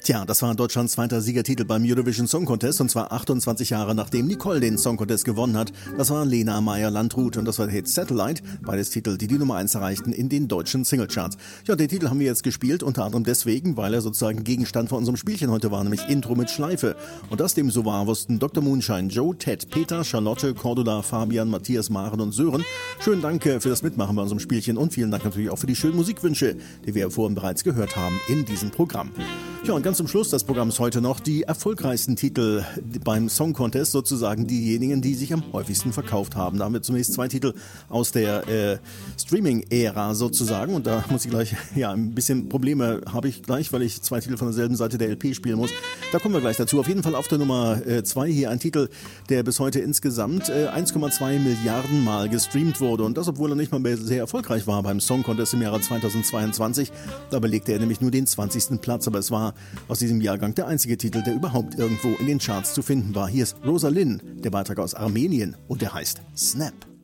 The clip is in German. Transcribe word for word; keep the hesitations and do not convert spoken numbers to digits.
Tja, das war Deutschlands zweiter Siegertitel beim Eurovision Song Contest, und zwar achtundzwanzig Jahre nachdem Nicole den Song Contest gewonnen hat. Das war Lena Meyer-Landrut und das war der Hit Satellite, beides Titel, die die Nummer eins erreichten in den deutschen Singlecharts. Ja, den Titel haben wir jetzt gespielt, unter anderem deswegen, weil er sozusagen Gegenstand von unserem Spielchen heute war, nämlich Intro mit Schleife. Und das dem so wahr wussten Doktor Moonshine, Joe, Ted, Peter, Charlotte, Cordula, Fabian, Matthias, Maren und Sören. Schönen Dank für das Mitmachen bei unserem Spielchen und vielen Dank natürlich auch für die schönen Musikwünsche, die wir vorhin bereits gehört haben in diesem Programm. Ja, und ganz zum Schluss des Programms heute noch die erfolgreichsten Titel beim Song Contest, sozusagen diejenigen, die sich am häufigsten verkauft haben. Da haben wir zunächst zwei Titel aus der äh, Streaming-Ära sozusagen, und da muss ich gleich, ja, ein bisschen Probleme habe ich gleich, weil ich zwei Titel von derselben Seite der L P spielen muss. Da kommen wir gleich dazu. Auf jeden Fall auf der Nummer zwei äh, hier ein Titel, der bis heute insgesamt äh, eins Komma zwei Milliarden Mal gestreamt wurde, und das, obwohl er nicht mal sehr erfolgreich war beim Song Contest im Jahre zweitausendzweiundzwanzig. Da belegte er nämlich nur den zwanzigsten Platz, aber es war aus diesem Jahrgang der einzige Titel, der überhaupt irgendwo in den Charts zu finden war. Hier ist Rosa Linn, der Beitrag aus Armenien, und der heißt Snap.